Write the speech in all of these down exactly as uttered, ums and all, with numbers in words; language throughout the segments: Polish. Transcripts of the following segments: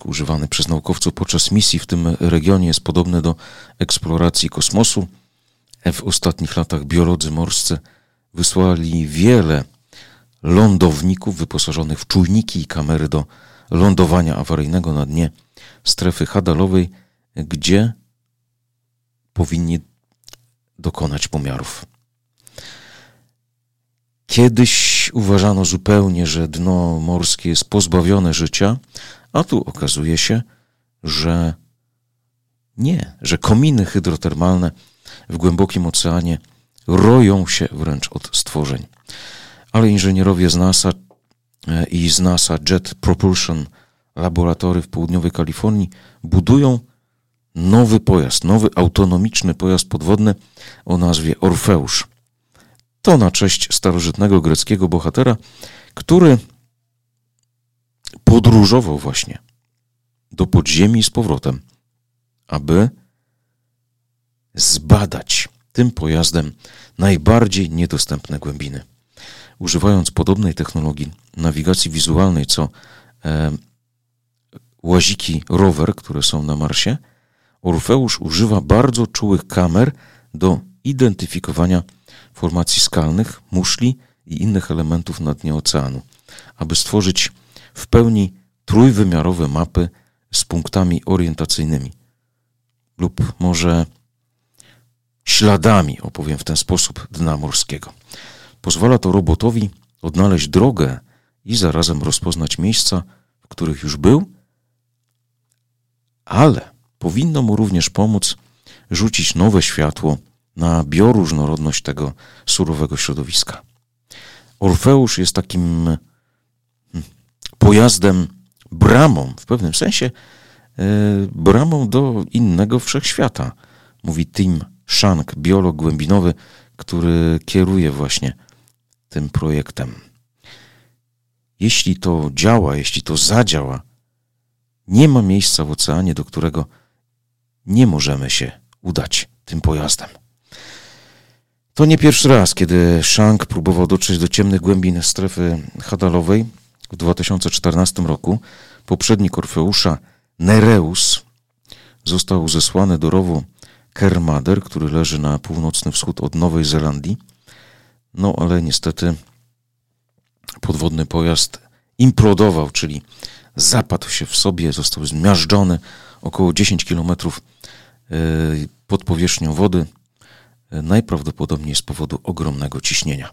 używany przez naukowców podczas misji w tym regionie jest podobny do eksploracji kosmosu. W ostatnich latach biolodzy morscy wysłali wiele lądowników wyposażonych w czujniki i kamery do lądowania awaryjnego na dnie strefy Hadalowej, gdzie powinni dokonać pomiarów. Kiedyś uważano zupełnie, że dno morskie jest pozbawione życia, a tu okazuje się, że nie, że kominy hydrotermalne w głębokim oceanie roją się wręcz od stworzeń. Ale inżynierowie z NASA i z NASA Jet Propulsion Laboratory w południowej Kalifornii budują nowy pojazd, nowy autonomiczny pojazd podwodny o nazwie Orfeusz. To na cześć starożytnego greckiego bohatera, który podróżował właśnie do podziemi z powrotem, aby zbadać tym pojazdem najbardziej niedostępne głębiny. Używając podobnej technologii nawigacji wizualnej, co e, łaziki rower, które są na Marsie, Orfeusz używa bardzo czułych kamer do identyfikowania formacji skalnych, muszli i innych elementów na dnie oceanu, aby stworzyć w pełni trójwymiarowe mapy z punktami orientacyjnymi lub może śladami, opowiem w ten sposób, dna morskiego. Pozwala to robotowi odnaleźć drogę i zarazem rozpoznać miejsca, w których już był, ale powinno mu również pomóc rzucić nowe światło na bioróżnorodność tego surowego środowiska. Orfeusz jest takim pojazdem, bramą, w pewnym sensie bramą do innego wszechświata, mówi Tim Shank, biolog głębinowy, który kieruje właśnie tym projektem. Jeśli to działa, jeśli to zadziała, nie ma miejsca w oceanie, do którego nie możemy się udać tym pojazdem. To nie pierwszy raz, kiedy Shank próbował dotrzeć do ciemnych głębin strefy Hadalowej w dwa tysiące czternastym roku. Poprzednik Orfeusza, Nereus, został zesłany do rowu Kermadec, który leży na północny wschód od Nowej Zelandii. No ale niestety podwodny pojazd implodował, czyli zapadł się w sobie, został zmiażdżony około dziesięć kilometrów pod powierzchnią wody, najprawdopodobniej z powodu ogromnego ciśnienia.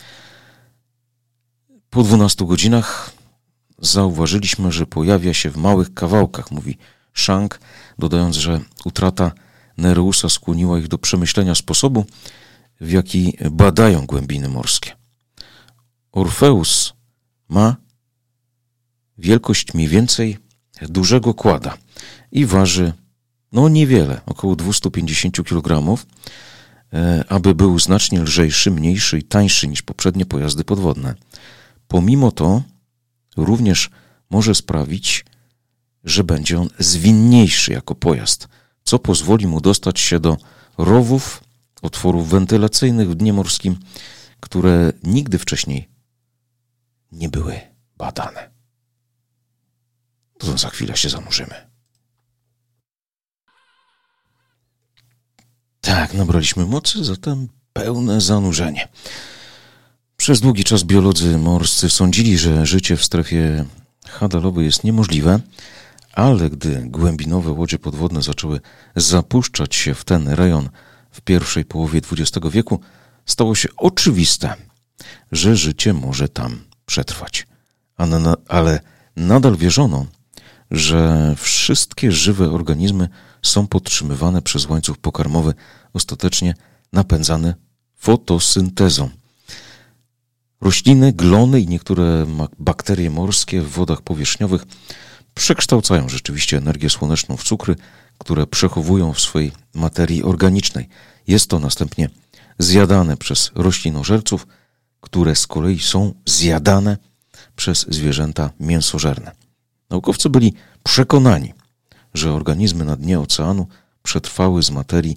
Po dwunastu godzinach zauważyliśmy, że pojawia się w małych kawałkach, mówi Shank, dodając, że utrata Nereusa skłoniła ich do przemyślenia sposobu, w jaki badają głębiny morskie. Orfeusz ma wielkość mniej więcej dużego kłada i waży no niewiele, około dwieście pięćdziesiąt kilogramów, aby był znacznie lżejszy, mniejszy i tańszy niż poprzednie pojazdy podwodne. Pomimo to również może sprawić, że będzie on zwinniejszy jako pojazd, co pozwoli mu dostać się do rowów, otworów wentylacyjnych w dnie morskim, które nigdy wcześniej nie były badane. To za chwilę się zanurzymy. Tak, nabraliśmy mocy, zatem pełne zanurzenie. Przez długi czas biolodzy morscy sądzili, że życie w strefie Hadalowej jest niemożliwe, ale gdy głębinowe łodzie podwodne zaczęły zapuszczać się w ten rejon w pierwszej połowie dwudziestego wieku, stało się oczywiste, że życie może tam przetrwać. Ale nadal wierzono, że wszystkie żywe organizmy są podtrzymywane przez łańcuch pokarmowy, ostatecznie napędzany fotosyntezą. Rośliny, glony i niektóre bakterie morskie w wodach powierzchniowych przekształcają rzeczywiście energię słoneczną w cukry, które przechowują w swojej materii organicznej. Jest to następnie zjadane przez roślinożerców, które z kolei są zjadane przez zwierzęta mięsożerne. Naukowcy byli przekonani, że organizmy na dnie oceanu przetrwały z materii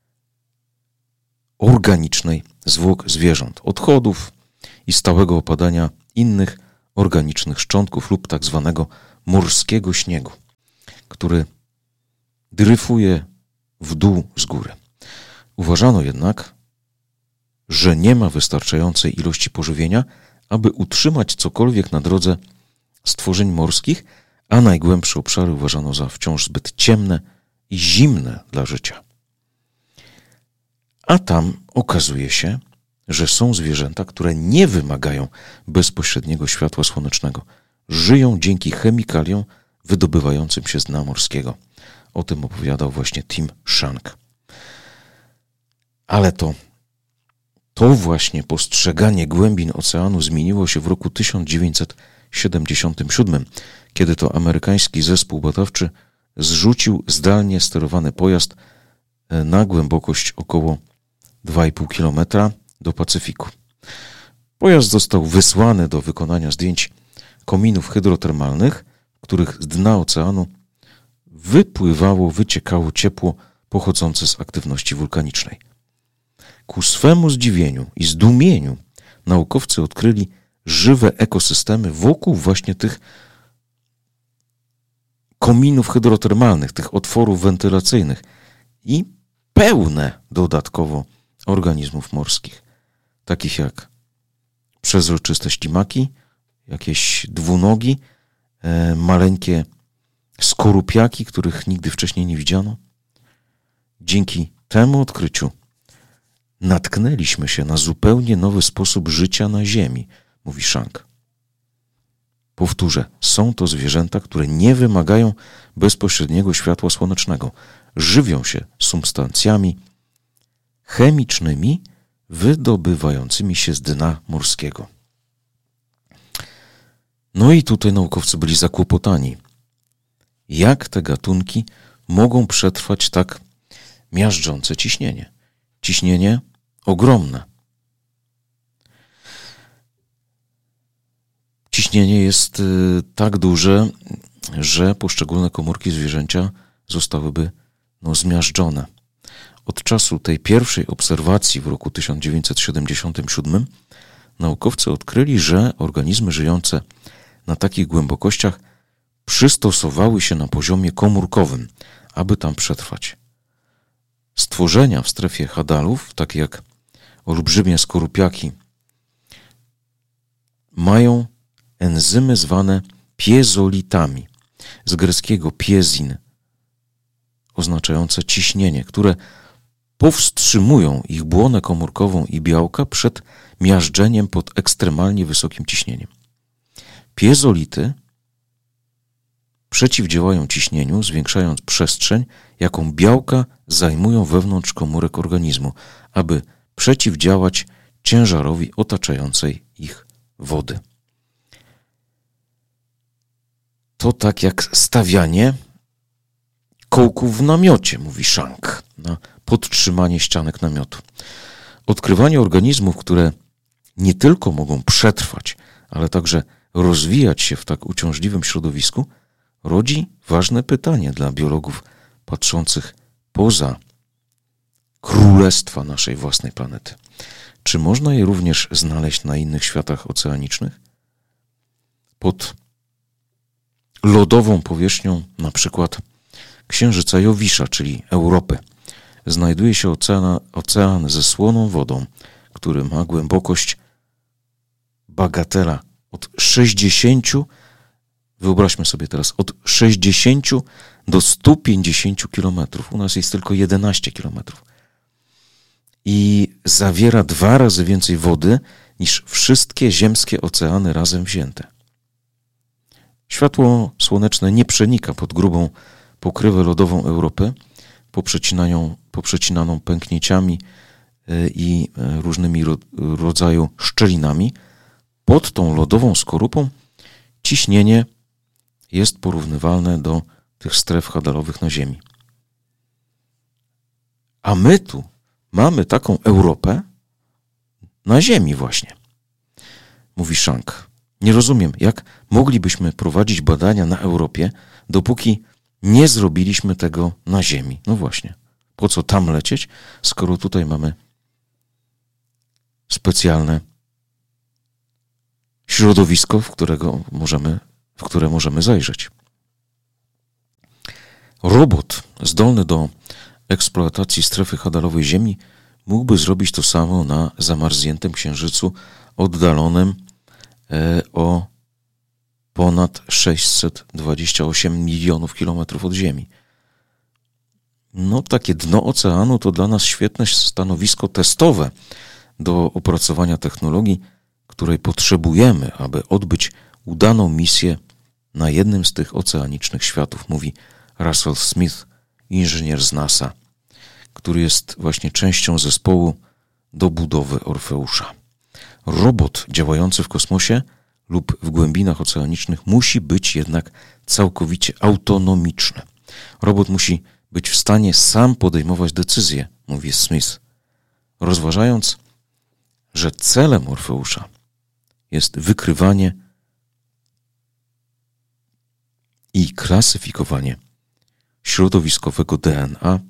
organicznej zwłok zwierząt, odchodów i stałego opadania innych organicznych szczątków lub tak zwanego morskiego śniegu. który dryfuje w dół z góry. Uważano jednak, że nie ma wystarczającej ilości pożywienia, aby utrzymać cokolwiek na drodze stworzeń morskich, a najgłębsze obszary uważano za wciąż zbyt ciemne i zimne dla życia. A tam okazuje się, że są zwierzęta, które nie wymagają bezpośredniego światła słonecznego. Żyją dzięki chemikaliom wydobywającym się z dna morskiego. O tym opowiadał właśnie Tim Shank. Ale to, to właśnie postrzeganie głębin oceanu zmieniło się w roku tysiąc dziewięćset siedemdziesiątym siódmym, kiedy to amerykański zespół badawczy zrzucił zdalnie sterowany pojazd na głębokość około dwa i pół kilometra do Pacyfiku. Pojazd został wysłany do wykonania zdjęć kominów hydrotermalnych, w których z dna oceanu wypływało, wyciekało ciepło pochodzące z aktywności wulkanicznej. Ku swemu zdziwieniu i zdumieniu naukowcy odkryli żywe ekosystemy wokół właśnie tych kominów hydrotermalnych, tych otworów wentylacyjnych i pełne dodatkowo organizmów morskich, takich jak przezroczyste ślimaki, jakieś dwunogi, e, maleńkie skorupiaki, których nigdy wcześniej nie widziano. Dzięki temu odkryciu natknęliśmy się na zupełnie nowy sposób życia na Ziemi, mówi Shank. Powtórzę, są to zwierzęta, które nie wymagają bezpośredniego światła słonecznego. Żywią się substancjami chemicznymi wydobywającymi się z dna morskiego. No i tutaj naukowcy byli zakłopotani. Jak te gatunki mogą przetrwać tak miażdżące ciśnienie? Ciśnienie ogromne. Ciśnienie jest tak duże, że poszczególne komórki zwierzęcia zostałyby no, zmiażdżone. Od czasu tej pierwszej obserwacji w roku tysiąc dziewięćset siedemdziesiątym siódmym naukowcy odkryli, że organizmy żyjące na takich głębokościach przystosowały się na poziomie komórkowym, aby tam przetrwać. Stworzenia w strefie hadalów, takie jak olbrzymie skorupiaki, mają enzymy zwane piezolitami, z greckiego piezin, oznaczające ciśnienie, które powstrzymują ich błonę komórkową i białka przed miażdżeniem pod ekstremalnie wysokim ciśnieniem. Piezolity przeciwdziałają ciśnieniu, zwiększając przestrzeń, jaką białka zajmują wewnątrz komórek organizmu, aby przeciwdziałać ciężarowi otaczającej ich wody. To tak jak stawianie kołków w namiocie, mówi Shank, na podtrzymanie ścianek namiotu. Odkrywanie organizmów, które nie tylko mogą przetrwać, ale także rozwijać się w tak uciążliwym środowisku, rodzi ważne pytanie dla biologów patrzących poza królestwa naszej własnej planety. Czy można je również znaleźć na innych światach oceanicznych? Pod lodową powierzchnią na przykład Księżyca Jowisza, czyli Europy, znajduje się ocean, ocean ze słoną wodą, który ma głębokość bagatela od sześćdziesięciu, wyobraźmy sobie teraz, od sześćdziesięciu do stu pięćdziesięciu kilometrów. U nas jest tylko jedenaście kilometrów. I zawiera dwa razy więcej wody niż wszystkie ziemskie oceany razem wzięte. Światło słoneczne nie przenika pod grubą pokrywę lodową Europy, poprzecinaną, poprzecinaną pęknięciami i różnymi ro, rodzaju szczelinami. Pod tą lodową skorupą ciśnienie jest porównywalne do tych stref hadalowych na Ziemi. A my tu mamy taką Europę na Ziemi właśnie, mówi Shank. Nie rozumiem, jak moglibyśmy prowadzić badania na Europie, dopóki nie zrobiliśmy tego na Ziemi. No właśnie, po co tam lecieć, skoro tutaj mamy specjalne środowisko, w którego możemy, w które możemy zajrzeć. Robot zdolny do eksploatacji strefy hadalowej Ziemi mógłby zrobić to samo na zamarzniętym Księżycu oddalonym o ponad sześćset dwadzieścia osiem milionów kilometrów od Ziemi. No, takie dno oceanu to dla nas świetne stanowisko testowe do opracowania technologii, której potrzebujemy, aby odbyć udaną misję na jednym z tych oceanicznych światów, mówi Russell Smith, inżynier z NASA, który jest właśnie częścią zespołu do budowy Orfeusza. Robot działający w kosmosie lub w głębinach oceanicznych musi być jednak całkowicie autonomiczny. Robot musi być w stanie sam podejmować decyzje, mówi Smith, rozważając, że celem Orfeusza jest wykrywanie i klasyfikowanie środowiskowego D N A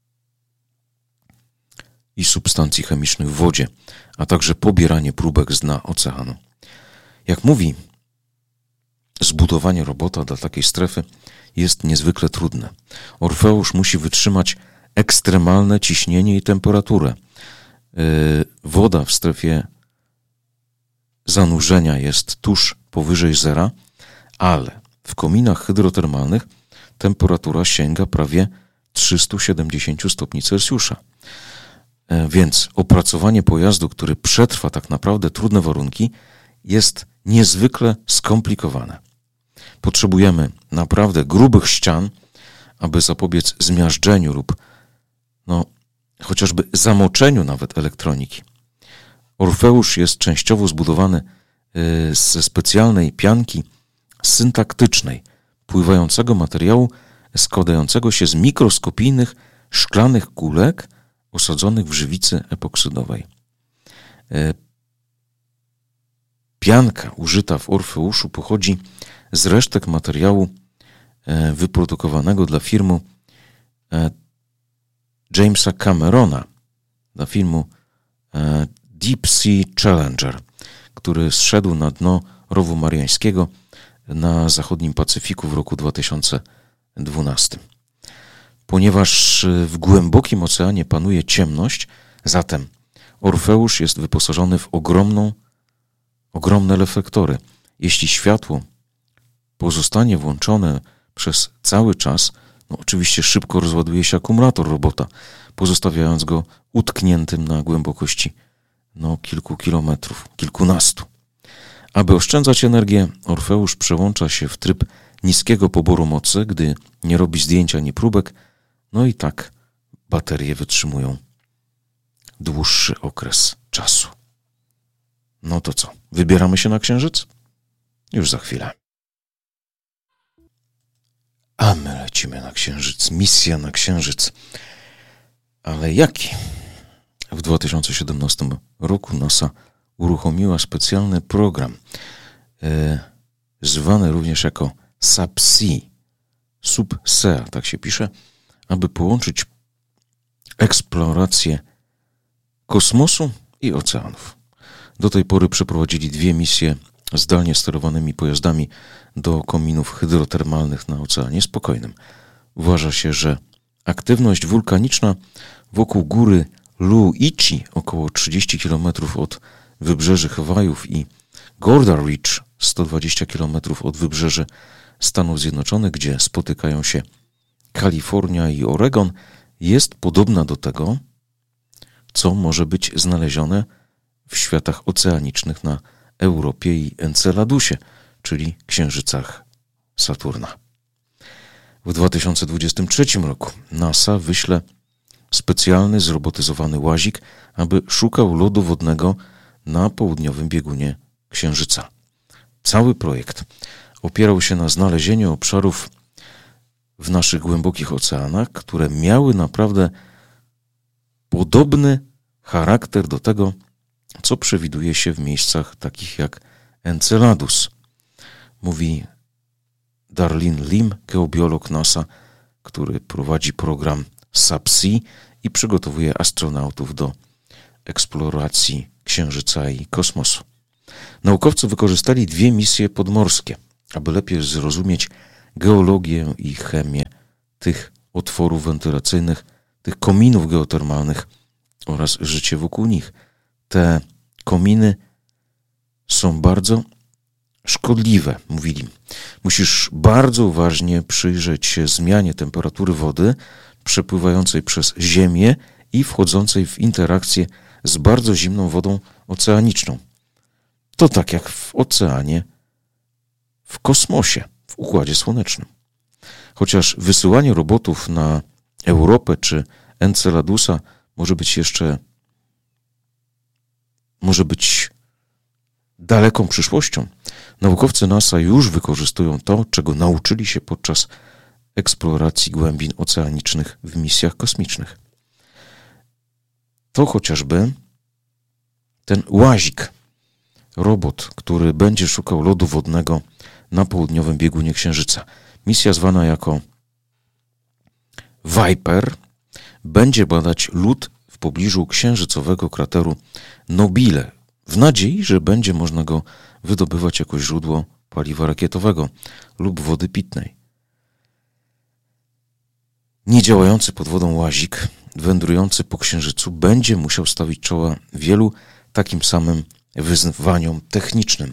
i substancji chemicznych w wodzie, a także pobieranie próbek z dna oceanu. Jak mówi, zbudowanie robota dla takiej strefy jest niezwykle trudne. Orfeusz musi wytrzymać ekstremalne ciśnienie i temperaturę. Woda w strefie zanurzenia jest tuż powyżej zera, ale w kominach hydrotermalnych temperatura sięga prawie trzysta siedemdziesiąt stopni Celsjusza. Więc opracowanie pojazdu, który przetrwa tak naprawdę trudne warunki, jest niezwykle skomplikowane. Potrzebujemy naprawdę grubych ścian, aby zapobiec zmiażdżeniu lub no, chociażby zamoczeniu nawet elektroniki. Orfeusz jest częściowo zbudowany ze specjalnej pianki syntaktycznej, pływającego materiału składającego się z mikroskopijnych szklanych kulek osadzonych w żywicy epoksydowej. Pianka użyta w Orfeuszu pochodzi z resztek materiału wyprodukowanego dla firmy Jamesa Camerona, dla filmu Deep Sea Challenger, który zszedł na dno rowu mariańskiego na zachodnim Pacyfiku w roku dwa tysiące dwunastym. Ponieważ w głębokim oceanie panuje ciemność, zatem Orfeusz jest wyposażony w ogromną, ogromne reflektory. Jeśli światło pozostanie włączone przez cały czas, no oczywiście szybko rozładuje się akumulator robota, pozostawiając go utkniętym na głębokości no, kilku kilometrów, kilkunastu. Aby oszczędzać energię, Orfeusz przełącza się w tryb niskiego poboru mocy, gdy nie robi zdjęć ani próbek, no i tak baterie wytrzymują dłuższy okres czasu. No to co, wybieramy się na Księżyc? Już za chwilę. A my lecimy na Księżyc, misja na Księżyc. Ale jaki? W dwa tysiące siedemnastym roku NASA uruchomiła specjalny program, e, zwany również jako SubSea, SubSea, tak się pisze, aby połączyć eksplorację kosmosu i oceanów. Do tej pory przeprowadzili dwie misje zdalnie sterowanymi pojazdami do kominów hydrotermalnych na Oceanie Spokojnym. Uważa się, że aktywność wulkaniczna wokół góry Luichi, około trzydzieści kilometrów od wybrzeży Hawajów, i Goddard Ridge, sto dwadzieścia kilometrów od wybrzeży Stanów Zjednoczonych, gdzie spotykają się Kalifornia i Oregon, jest podobna do tego, co może być znalezione w światach oceanicznych na Europie i Enceladusie, czyli księżycach Saturna. W dwa tysiące dwudziestym trzecim roku NASA wyśle specjalny zrobotyzowany łazik, aby szukał lodu wodnego na południowym biegunie Księżyca. Cały projekt opierał się na znalezieniu obszarów w naszych głębokich oceanach, które miały naprawdę podobny charakter do tego, co przewiduje się w miejscach takich jak Enceladus, mówi Darlene Lim, geobiolog NASA, który prowadzi program SubSea i przygotowuje astronautów do eksploracji Księżyca i kosmosu. Naukowcy wykorzystali dwie misje podmorskie, aby lepiej zrozumieć geologię i chemię tych otworów wentylacyjnych, tych kominów geotermalnych oraz życie wokół nich. Te kominy są bardzo szkodliwe, mówili. Musisz bardzo uważnie przyjrzeć się zmianie temperatury wody przepływającej przez ziemię i wchodzącej w interakcję z bardzo zimną wodą oceaniczną. To tak jak w oceanie, w kosmosie, w Układzie Słonecznym. Chociaż wysyłanie robotów na Europę czy Enceladusa może być jeszcze, może być daleką przyszłością, naukowcy NASA już wykorzystują to, czego nauczyli się podczas eksploracji głębin oceanicznych w misjach kosmicznych. To chociażby ten łazik, robot, który będzie szukał lodu wodnego na południowym biegunie Księżyca. Misja zwana jako Viper będzie badać lód w pobliżu księżycowego krateru Nobile, w nadziei, że będzie można go wydobywać jako źródło paliwa rakietowego lub wody pitnej. Niedziałający pod wodą łazik, wędrujący po Księżycu, będzie musiał stawić czoła wielu takim samym wyzwaniom technicznym.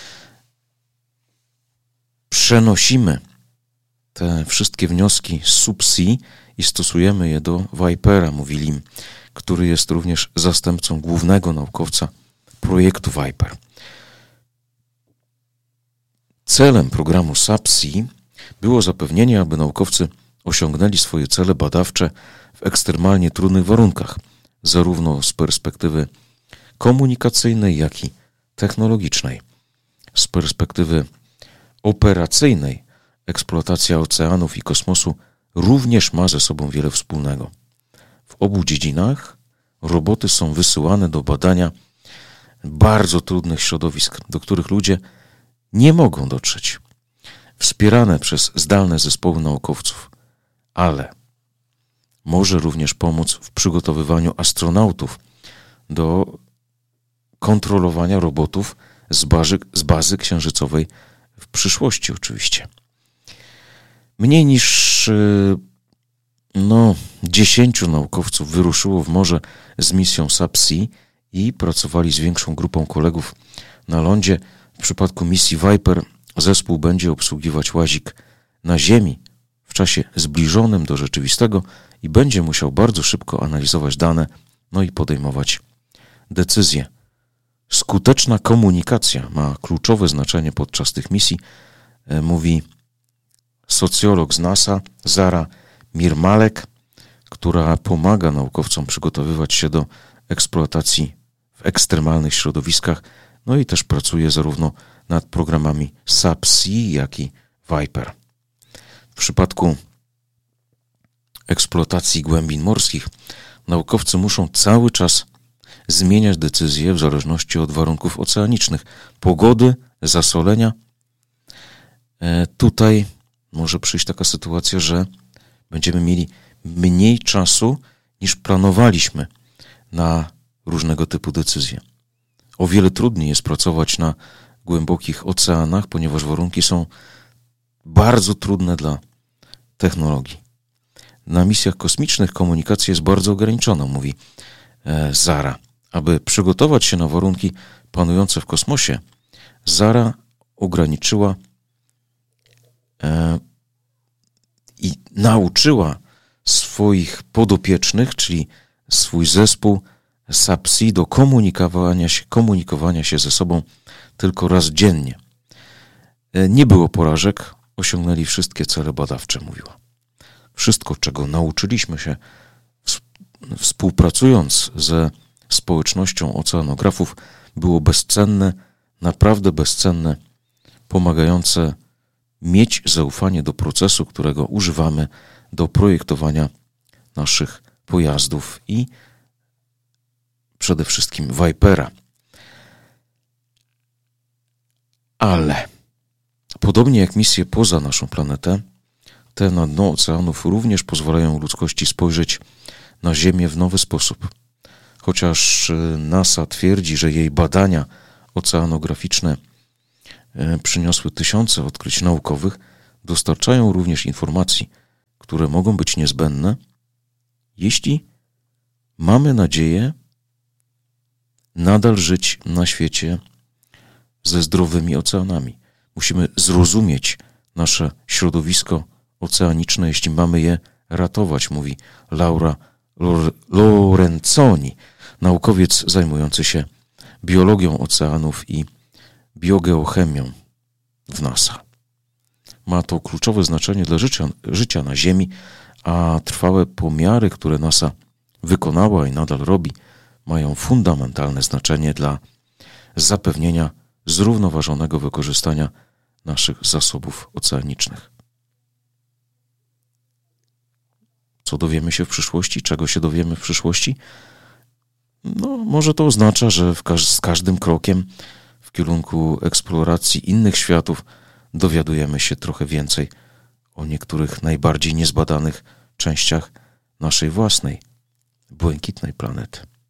Przenosimy te wszystkie wnioski z Subsea i stosujemy je do Vipera, mówili im, który jest również zastępcą głównego naukowca projektu Viper. Celem programu Subsea było zapewnienie, aby naukowcy osiągnęli swoje cele badawcze w ekstremalnie trudnych warunkach, zarówno z perspektywy komunikacyjnej, jak i technologicznej. Z perspektywy operacyjnej eksploatacja oceanów i kosmosu również ma ze sobą wiele wspólnego. W obu dziedzinach roboty są wysyłane do badania bardzo trudnych środowisk, do których ludzie nie mogą dotrzeć, wspierane przez zdalne zespoły naukowców, ale może również pomóc w przygotowywaniu astronautów do kontrolowania robotów z bazy, z bazy księżycowej w przyszłości oczywiście. Mniej niż no, dziesięciu naukowców wyruszyło w morze z misją Subsea i pracowali z większą grupą kolegów na lądzie. W przypadku misji Viper zespół będzie obsługiwać łazik na Ziemi w czasie zbliżonym do rzeczywistego i będzie musiał bardzo szybko analizować dane, no i podejmować decyzje. Skuteczna komunikacja ma kluczowe znaczenie podczas tych misji, mówi socjolog z NASA Zara Mirmalek, która pomaga naukowcom przygotowywać się do eksploatacji w ekstremalnych środowiskach, no i też pracuje zarówno nad programami Subsea, jak i Viper. W przypadku eksploatacji głębin morskich naukowcy muszą cały czas zmieniać decyzje w zależności od warunków oceanicznych, pogody, zasolenia. E, tutaj może przyjść taka sytuacja, że będziemy mieli mniej czasu niż planowaliśmy na różnego typu decyzje. O wiele trudniej jest pracować na głębokich oceanach, ponieważ warunki są bardzo trudne dla technologii. Na misjach kosmicznych komunikacja jest bardzo ograniczona, mówi e, Zara. Aby przygotować się na warunki panujące w kosmosie, Zara ograniczyła e, i nauczyła swoich podopiecznych, czyli swój zespół Subsea, do komunikowania się, komunikowania się ze sobą tylko raz dziennie. E, nie było porażek, osiągnęli wszystkie cele badawcze, mówiła. Wszystko, czego nauczyliśmy się współpracując ze społecznością oceanografów, było bezcenne, naprawdę bezcenne, pomagające mieć zaufanie do procesu, którego używamy do projektowania naszych pojazdów i przede wszystkim Vipera. Ale podobnie jak misje poza naszą planetę, te na dno oceanów również pozwalają ludzkości spojrzeć na Ziemię w nowy sposób. Chociaż NASA twierdzi, że jej badania oceanograficzne przyniosły tysiące odkryć naukowych, dostarczają również informacji, które mogą być niezbędne, jeśli mamy nadzieję nadal żyć na świecie ze zdrowymi oceanami. Musimy zrozumieć nasze środowisko oceaniczne, jeśli mamy je ratować, mówi Laura Lorenzoni, naukowiec zajmujący się biologią oceanów i biogeochemią w NASA. Ma to kluczowe znaczenie dla życia, życia na Ziemi, a trwałe pomiary, które NASA wykonała i nadal robi, mają fundamentalne znaczenie dla zapewnienia zrównoważonego wykorzystania naszych zasobów oceanicznych. Co dowiemy się w przyszłości? Czego się dowiemy w przyszłości? No, może to oznacza, że w każ- z każdym krokiem w kierunku eksploracji innych światów dowiadujemy się trochę więcej o niektórych najbardziej niezbadanych częściach naszej własnej, błękitnej planety.